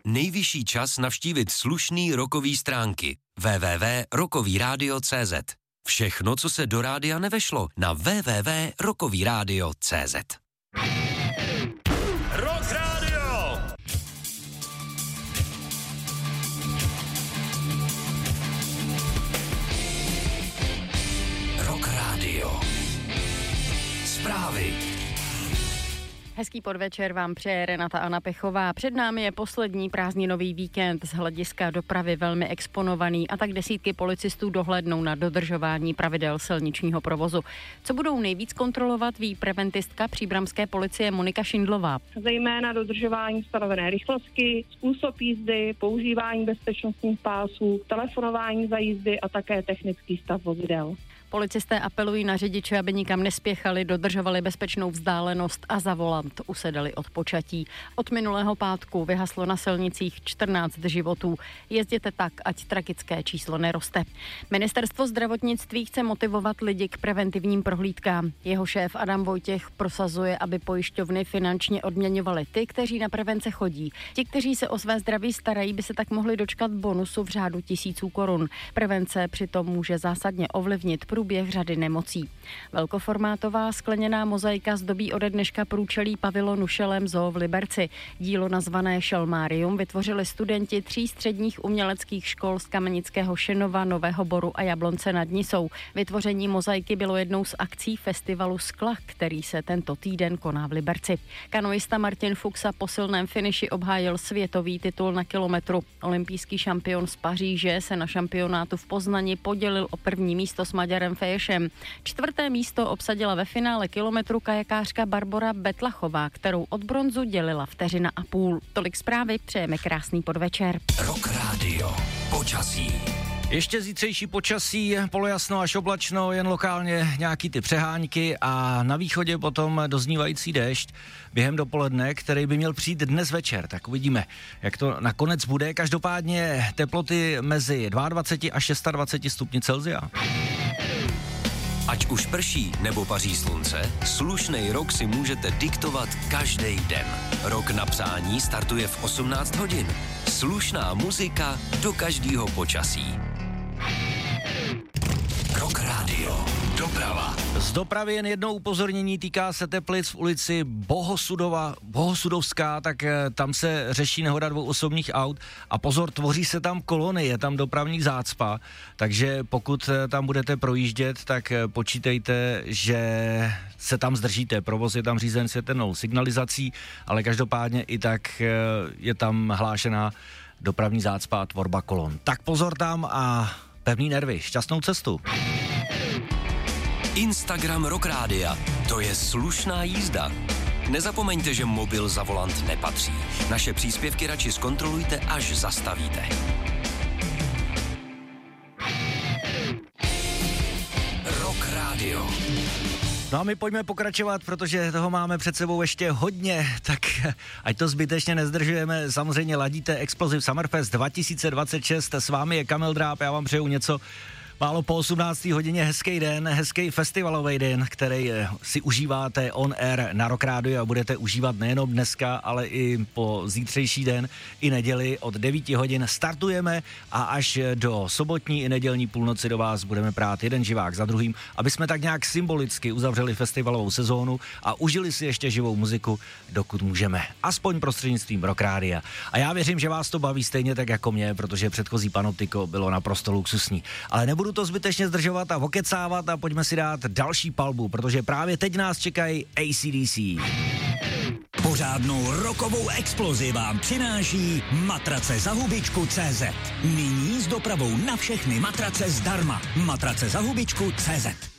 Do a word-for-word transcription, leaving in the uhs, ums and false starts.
nejvyšší čas navštívit slušný rockový stránky w w w tečka rockový rádio tečka cé zet. Všechno, co se do rádia nevešlo, na w w w tečka rockový rádio tečka cé zet. Rock Radio! Rock Radio. Zprávy. Hezký podvečer vám přeje Renata Anna Pechová. Před námi je poslední prázdninový víkend, z hlediska dopravy velmi exponovaný, a tak desítky policistů dohlédnou na dodržování pravidel silničního provozu. Co budou nejvíc kontrolovat, ví preventistka příbramské policie Monika Šindlová. Zejména dodržování stanovené rychlosti, způsob jízdy, používání bezpečnostních pásů, telefonování za jízdy a také technický stav vozidel. Policisté apelují na řidiče, aby nikam nespěchali, dodržovali bezpečnou vzdálenost a za volant usedali od počatí. Od minulého pátku vyhaslo na silnicích čtrnáct životů. Jezděte tak, ať tragické číslo neroste. Ministerstvo zdravotnictví chce motivovat lidi k preventivním prohlídkám. Jeho šéf Adam Vojtěch prosazuje, aby pojišťovny finančně odměňovaly ty, kteří na prevence chodí. Ti, kteří se o své zdraví starají, by se tak mohli dočkat bonusu v řádu tisíců korun. Prevence přitom může zásadně ovlivnit průběh řady nemocí. Velkoformátová skleněná mozaika zdobí ode dneška průčelí pavilonu Šelem Zoo v Liberci. Dílo nazvané Šelmárium vytvořili studenti tří středních uměleckých škol z Kamenického Šenova, Nového Boru a Jablonce nad Nisou. Vytvoření mozaiky bylo jednou z akcí festivalu Skla, který se tento týden koná v Liberci. Kanoista Martin Fuxa po silném finiši obhájil světový titul na kilometru. Olympijský šampion z Paříže se na šampionátu v Poznani podělil o první místo s Maďarem Feješem. Čtvrté místo obsadila ve finále kilometru kajakářka Barbora Betlachová, kterou od bronzu dělila vteřina a půl. Tolik zprávy, přejeme krásný podvečer. Rock Radio. Počasí. Ještě zítřejší počasí, polojasno až oblačno, jen lokálně nějaký ty přehánky a na východě potom doznívající déšť během dopoledne, který by měl přijít dnes večer. Tak uvidíme, jak to nakonec bude. Každopádně teploty mezi dvacet dva až dvacet šest stupni Celsia. Ať už prší nebo paří slunce, slušnej rok si můžete diktovat každý den. Rok na přání startuje v osmnáct hodin. Slušná muzika do každého počasí. Rock Radio. Doprava. Z dopravy jen jedno upozornění, týká se Teplic v ulici Bohosudova, Bohosudovská, tak tam se řeší nehoda dvou osobních aut a pozor, tvoří se tam kolony, je tam dopravní zácpa, takže pokud tam budete projíždět, tak počítejte, že se tam zdržíte. Provoz je tam řízen světelnou signalizací, ale každopádně i tak je tam hlášená dopravní zácpa a tvorba kolon. Tak pozor tam a pevný nervy, šťastnou cestu. Instagram Rock Rádia. To je slušná jízda. Nezapomeňte, že mobil za volant nepatří. Naše příspěvky radši zkontrolujte, až zastavíte. Rock Radio. No a my pojďme pokračovat, protože toho máme před sebou ještě hodně, tak ať to zbytečně nezdržujeme. Samozřejmě ladíte Explosive Summerfest dva tisíce dvacet šest, s vámi je Kamil Dráb, já vám přeju něco málo po osmnácté hodině, hezký den, hezký festivalový den, který si užíváte on air na Rock Radio a budete užívat nejenom dneska, ale i po zítřejší den, i neděli od devět hodin startujeme a až do sobotní i nedělní půlnoci do vás budeme prát jeden živák za druhým, aby jsme tak nějak symbolicky uzavřeli festivalovou sezónu a užili si ještě živou muziku, dokud můžeme, aspoň prostřednictvím Rock Rádia. A já věřím, že vás to baví stejně tak jako mě, protože předchozí Panoptiko bylo naprosto luxusní. Ale nebudu to zbytečně zdržovat a okecávat a pojďme si dát další palbu, protože právě teď nás čekají A C D C. Pořádnou rokovou explozi vám přináší matrace za hubičku tečka cé zet. Nyní s dopravou na všechny matrace zdarma. matrace za hubičku tečka cé zet.